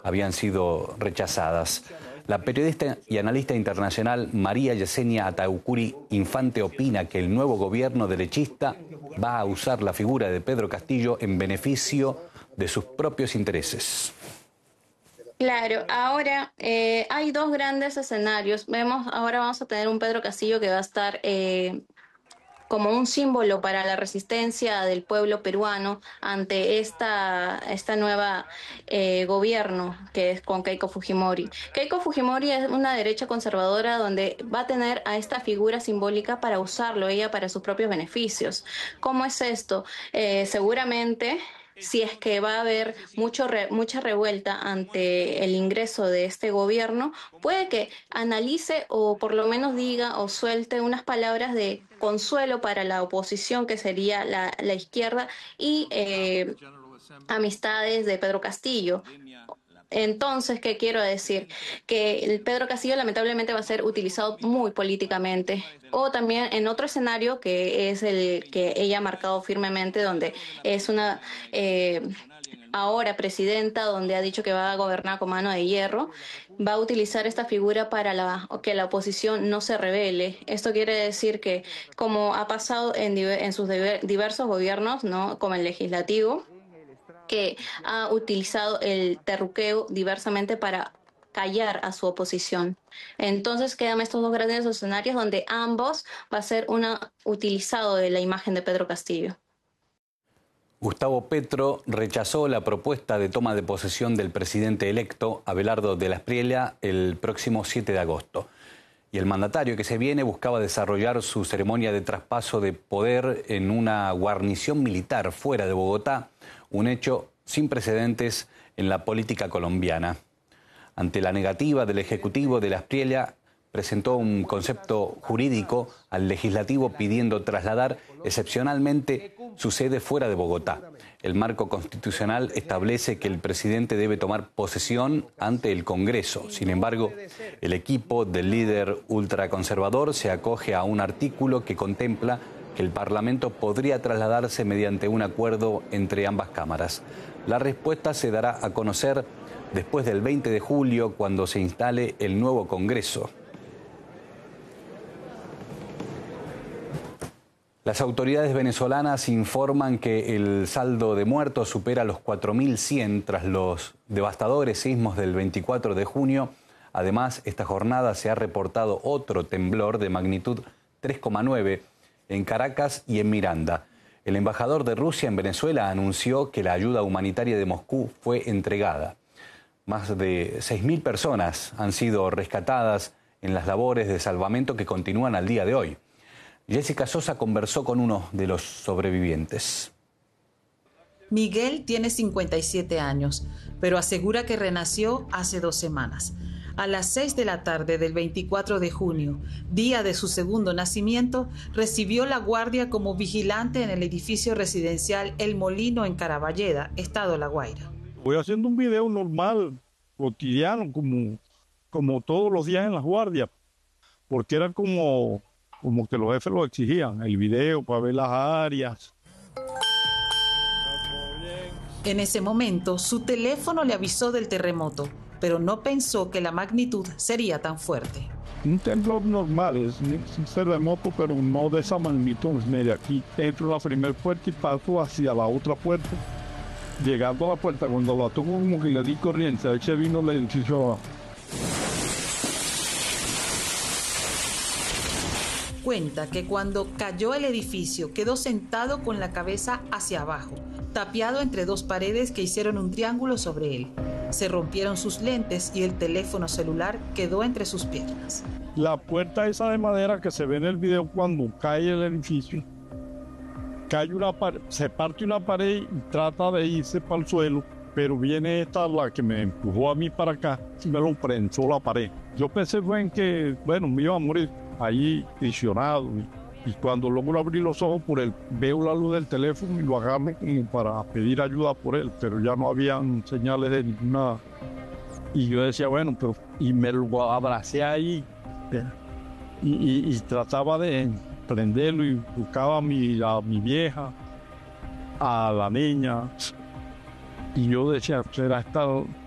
habían sido rechazadas. La periodista y analista internacional María Yesenia Ataucuri Infante opina que el nuevo gobierno derechista va a usar la figura de Pedro Castillo en beneficio de sus propios intereses. Claro, ahora hay dos grandes escenarios. Ahora vamos a tener un Pedro Castillo que va a estar como un símbolo para la resistencia del pueblo peruano ante esta nueva gobierno que es con Keiko Fujimori. Keiko Fujimori es una derecha conservadora donde va a tener a esta figura simbólica para usarlo ella para sus propios beneficios. ¿Cómo es esto? Seguramente si es que va a haber mucha revuelta ante el ingreso de este gobierno, puede que analice o por lo menos diga o suelte unas palabras de consuelo para la oposición, que sería la izquierda, y amistades de Pedro Castillo. Entonces, ¿qué quiero decir? Que el Pedro Castillo lamentablemente va a ser utilizado muy políticamente. O también en otro escenario que es el que ella ha marcado firmemente, donde es una ahora presidenta, donde ha dicho que va a gobernar con mano de hierro, va a utilizar esta figura para que la oposición no se rebele. Esto quiere decir que, como ha pasado en sus diversos gobiernos, ¿no? Como el legislativo, que ha utilizado el terruqueo diversamente para callar a su oposición. Entonces quedan estos dos grandes escenarios donde ambos va a ser utilizado de la imagen de Pedro Castillo. Gustavo Petro rechazó la propuesta de toma de posesión del presidente electo, Abelardo de la Espriella, el próximo 7 de agosto. Y el mandatario que se viene buscaba desarrollar su ceremonia de traspaso de poder en una guarnición militar fuera de Bogotá, un hecho sin precedentes en la política colombiana. Ante la negativa del Ejecutivo de la Espriella, presentó un concepto jurídico al legislativo pidiendo trasladar excepcionalmente su sede fuera de Bogotá. El marco constitucional establece que el presidente debe tomar posesión ante el Congreso. Sin embargo, el equipo del líder ultraconservador se acoge a un artículo que contempla que el Parlamento podría trasladarse mediante un acuerdo entre ambas cámaras. La respuesta se dará a conocer después del 20 de julio, cuando se instale el nuevo Congreso. Las autoridades venezolanas informan que el saldo de muertos supera los 4.100 tras los devastadores sismos del 24 de junio. Además, esta jornada se ha reportado otro temblor de magnitud 3,9 en Caracas y en Miranda. El embajador de Rusia en Venezuela anunció que la ayuda humanitaria de Moscú fue entregada. Más de 6.000 personas han sido rescatadas en las labores de salvamento que continúan al día de hoy. Jessica Sosa conversó con uno de los sobrevivientes. Miguel tiene 57 años, pero asegura que renació hace 2 semanas. A las 6 de la tarde del 24 de junio, día de su segundo nacimiento, recibió la guardia como vigilante en el edificio residencial El Molino en Caraballeda, estado La Guaira. Voy haciendo un video normal, cotidiano, como todos los días en las guardias, porque era como que los jefes lo exigían, el video para ver las áreas. En ese momento, su teléfono le avisó del terremoto, pero no pensó que la magnitud sería tan fuerte. Un temblor normal, es un terremoto, pero no de esa magnitud. De aquí entro a la primera puerta y paso hacia la otra puerta. Llegando a la puerta, cuando la toco como que le di corriente, ahí se vino el edificio abajo. Cuenta que cuando cayó el edificio quedó sentado con la cabeza hacia abajo, tapiado entre 2 paredes que hicieron un triángulo sobre él. Se rompieron sus lentes y el teléfono celular quedó entre sus piernas. La puerta esa de madera que se ve en el video cuando cae el edificio, se parte una pared y trata de irse para el suelo, pero viene esta, la que me empujó a mí para acá, y me lo prensó la pared. Yo pensé en que, me iba a morir ahí visionado, y cuando logro abrir los ojos por él, veo la luz del teléfono y lo agarro como para pedir ayuda por él, pero ya no habían señales de ninguna. Y yo decía, y me lo abracé ahí y trataba de prenderlo y buscaba a mi vieja, a la niña, y yo decía, será esta